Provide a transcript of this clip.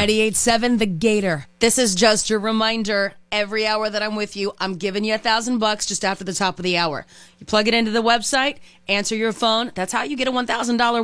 98.7 The Gator. This is just your reminder. Every hour that I'm with you, I'm giving you $1,000 just after the top of the hour. You plug it into the website, answer your phone. That's how you get a $1,000